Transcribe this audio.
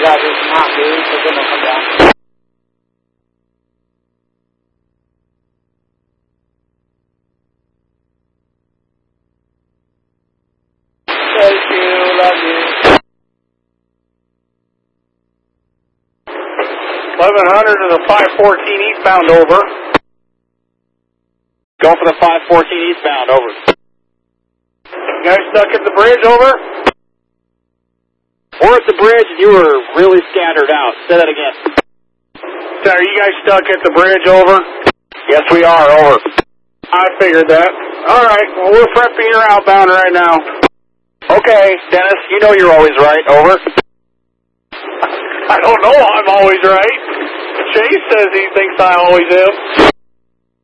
you guys are not, dude, so then they'll come down. Thank you, love you. 1100 to the 514 eastbound, over. Go for the 514 eastbound, over. You guys stuck at the bridge, over? We're at the bridge and you were really scattered out. Say that again. So are you guys stuck at the bridge, over? Yes, we are, over. I figured that. All right, well, we're prepping your outbound right now. Okay, Dennis, you know you're always right, over. I don't know I'm always right. Chase says he thinks I always am.